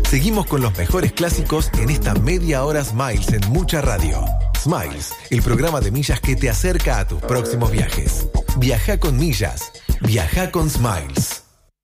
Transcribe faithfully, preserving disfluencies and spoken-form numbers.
Seguimos con los mejores clásicos en esta media hora Smiles en Mucha Radio. Smiles, el programa de millas que te acerca a tus próximos viajes. Viaja con millas. Viaja con Smiles.